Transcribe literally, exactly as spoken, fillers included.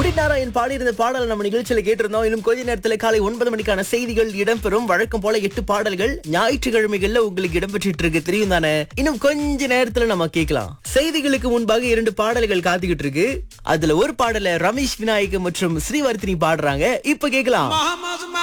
உதித் நாராயண் பாடியிருந்த பாடல் நம்ம நிகழ்ச்சியில கேட்டிருந்தோம். இன்னும் கொஞ்ச நேரத்துல காலை ஒன்பது மணிக்கான செய்திகள் இடம்பெறும். வழக்கம் போல எட்டு பாடல்கள் ஞாயிற்றுக்கிழமைகள்ல உங்களுக்கு இடம்பெற்றிட்டு இருக்கு, தெரியும் தானே? இன்னும் கொஞ்ச நேரத்துல நம்ம கேட்கலாம். செய்திகளுக்கு முன்பாக இரண்டு பாடல்கள் காத்துக்கிட்டு இருக்கு. அதுல ஒரு பாடல ரமேஷ் விநாயக் மற்றும் ஸ்ரீவர்த்தினி பாடுறாங்க. இப்ப கேட்கலாம்.